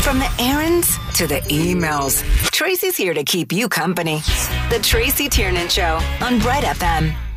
From the errands to the emails, Tracy's here to keep you company. The Tracy Tiernan Show on Bright FM.